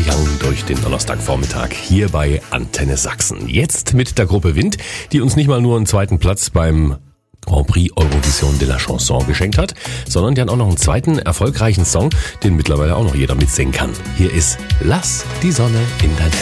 Young durch den Donnerstagvormittag hier bei Antenne Sachsen. Jetzt mit der Gruppe Wind, die uns nicht mal nur einen zweiten Platz beim Grand Prix Eurovision de la Chanson geschenkt hat, sondern die hat auch noch einen zweiten erfolgreichen Song, den mittlerweile auch noch jeder mitsingen kann. Hier ist Lass die Sonne in dein Herz.